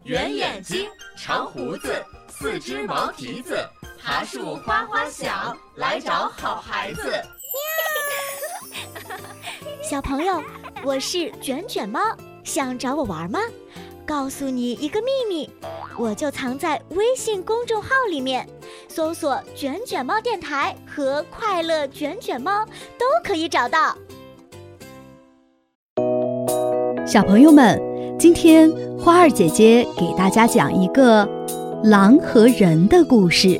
圆眼睛，长胡子，四只毛蹄子，爬树花花响，来找好孩子。 小朋友，我是卷卷猫，想找我玩吗？告诉你一个秘密，我就藏在微信公众号里面，搜索卷卷猫电台和快乐卷卷猫都可以找到。 小朋友们，今天花儿姐姐给大家讲一个狼和人的故事。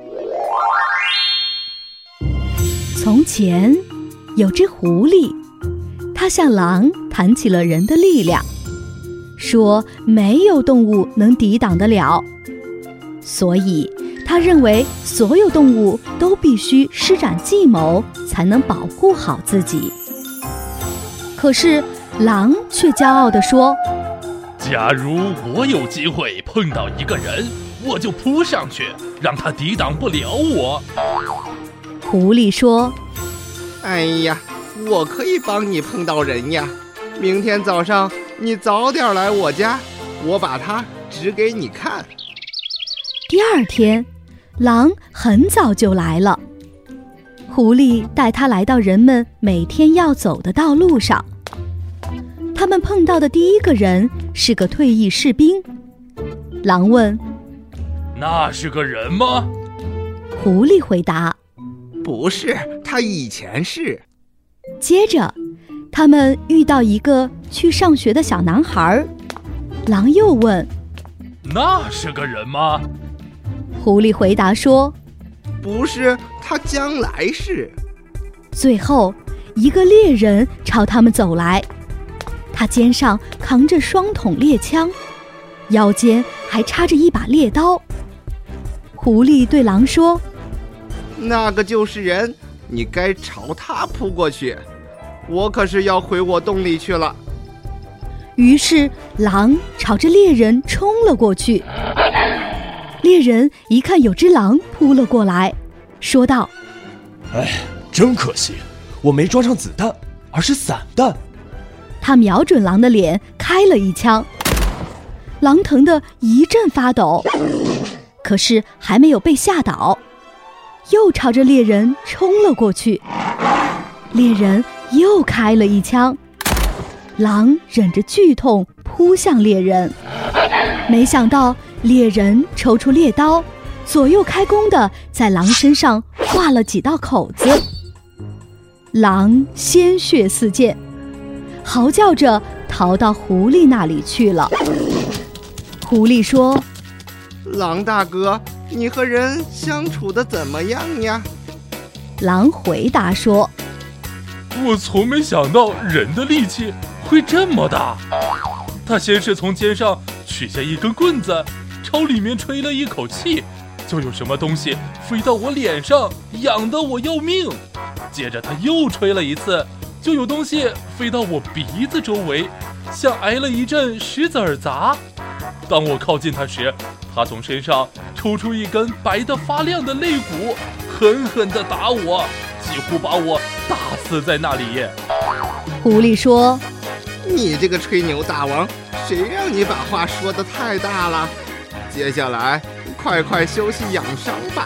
从前有只狐狸，它向狼谈起了人的力量，说没有动物能抵挡得了，所以他认为所有动物都必须施展计谋才能保护好自己。可是狼却骄傲地说， 假如我有机会碰到一个人，我就扑上去，让他抵挡不了我。 狐狸说， 哎呀，我可以帮你碰到人呀，明天早上你早点来我家，我把它指给你看。 第二天，狼很早就来了，狐狸带他来到人们每天要走的道路上。他们碰到的第一个人是个退役士兵。狼问， 那是个人吗？ 狐狸回答， 不是，他以前是。 接着他们遇到一个去上学的小男孩。狼又问， 那是个人吗？ 狐狸回答说， 不是，他将来是。 最后一个猎人朝他们走来，他肩上扛着双筒猎枪，腰间还插着一把猎刀。狐狸对狼说， 那个就是人，你该朝他扑过去，我可是要回我洞里去了。 于是狼朝着猎人冲了过去。猎人一看有只狼扑了过来，说道， 哎，真可惜，我没装上子弹，而是散弹。 他瞄准狼的脸开了一枪，狼疼得一阵发抖，可是还没有被吓倒，又朝着猎人冲了过去。猎人又开了一枪，狼忍着剧痛扑向猎人，没想到猎人抽出猎刀，左右开弓地在狼身上划了几道口子。狼鲜血四溅，嚎叫着逃到狐狸那里去了。狐狸说， 狼大哥，你和人相处得怎么样呀？ 狼回答说， 我从没想到人的力气会这么大。他先是从肩上取下一根棍子，朝里面吹了一口气，就有什么东西飞到我脸上，痒得我要命。接着他又吹了一次，就有东西飞到我鼻子周围，像挨了一阵石子儿砸。当我靠近他时，他从身上抽出一根白得发亮的肋骨，狠狠地打我，几乎把我打死在那里。 狐狸说， 你这个吹牛大王，谁让你把话说得太大了？接下来快休息养伤吧。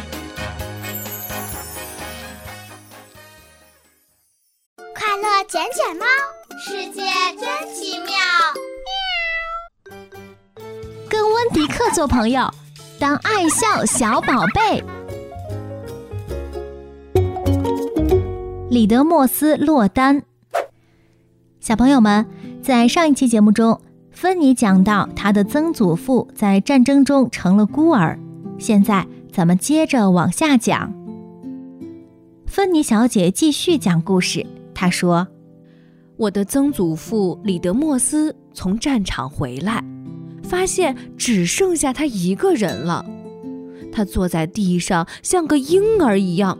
快乐卷卷猫，世界真奇妙。 跟温迪克做朋友，当爱笑小宝贝。里德莫斯·洛丹。小朋友们，在上一期节目中，芬妮讲到她的曾祖父在战争中成了孤儿。现在咱们接着往下讲。芬妮小姐继续讲故事，她说， 我的曾祖父里德莫斯从战场回来，发现只剩下他一个人了。他坐在地上像个婴儿一样，